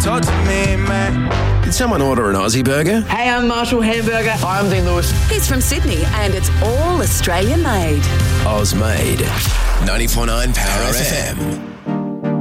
Talk to me, man. Did someone order an Aussie burger? Hey, I'm Marshall Hamburger. Hi, I'm Dean Lewis. He's from Sydney and it's all Australian made. Oz made. 94.9 Power FM.